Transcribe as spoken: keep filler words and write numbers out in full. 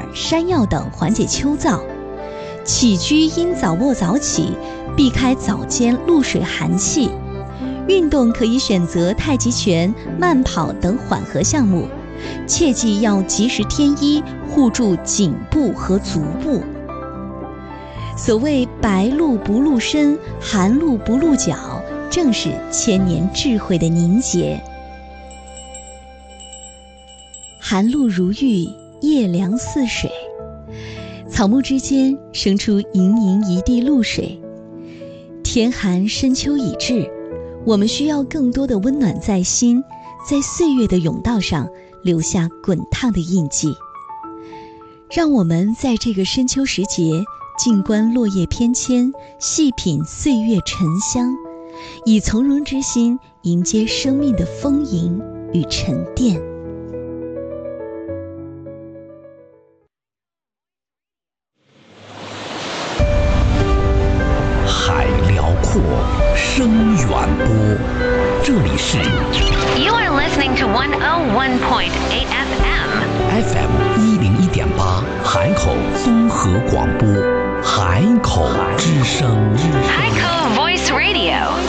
山药等缓解秋燥。起居应早卧早起，避开早间露水寒气。运动可以选择太极拳、慢跑等缓和项目，切记要及时添衣，护住颈部和足部。所谓白露不露身，寒露不露脚，正是千年智慧的凝结。寒露如玉，夜凉似水，草木之间生出盈盈一地露水。天寒深秋已至，我们需要更多的温暖在心，在岁月的甬道上留下滚烫的印记。让我们在这个深秋时节，静观落叶翩跹，细品岁月沉香，以从容之心迎接生命的丰盈与沉淀。 海辽阔，声远播，这里是 You are listening to one oh one point eight F M F M 一零一点八，海口综合广播，海口之声， 海口 Voice Radio。